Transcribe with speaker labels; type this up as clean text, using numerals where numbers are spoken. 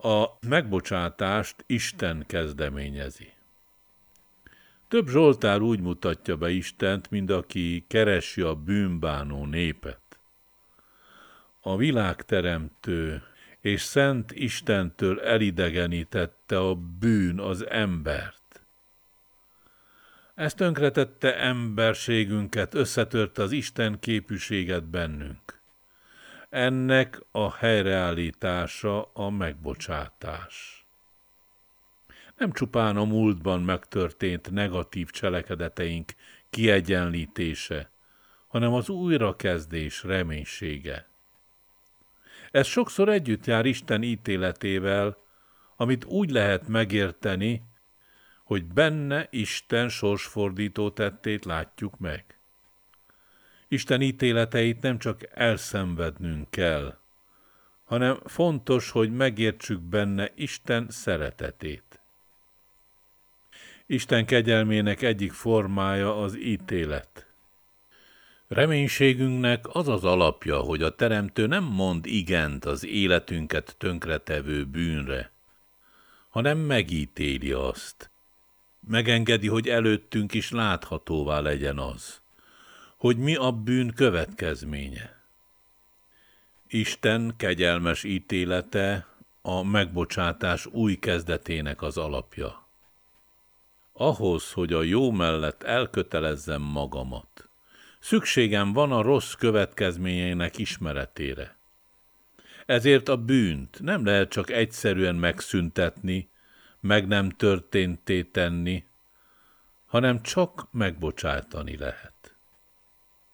Speaker 1: A megbocsátást Isten kezdeményezi. Több zsoltár úgy mutatja be Istent, mint aki keresi a bűnbánó népet. A világteremtő és szent Istentől elidegenítette a bűn az embert. Ez tönkretette emberségünket, összetörte az Isten képűséget bennünk. Ennek a helyreállítása a megbocsátás. Nem csupán a múltban megtörtént negatív cselekedeteink kiegyenlítése, hanem az újrakezdés reménysége. Ez sokszor együtt jár Isten ítéletével, amit úgy lehet megérteni, hogy benne Isten sorsfordító tettét látjuk meg. Isten ítéleteit nem csak elszenvednünk kell, hanem fontos, hogy megértsük benne Isten szeretetét. Isten kegyelmének egyik formája az ítélet. Reménységünknek az az alapja, hogy a Teremtő nem mond igent az életünket tönkretevő bűnre, hanem megítéli azt. Megengedi, hogy előttünk is láthatóvá legyen az, hogy mi a bűn következménye. Isten kegyelmes ítélete a megbocsátás új kezdetének az alapja. Ahhoz, hogy a jó mellett elkötelezzem magamat, szükségem van a rossz következményeinek ismeretére. Ezért a bűnt nem lehet csak egyszerűen megszüntetni, meg nem történté tenni, hanem csak megbocsátani lehet.